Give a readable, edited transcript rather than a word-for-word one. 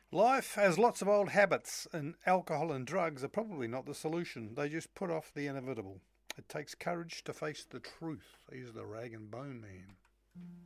Life has lots of old habits, and alcohol and drugs are probably not the solution. They just put off the inevitable. It takes courage to face the truth. He's the rag and bone man.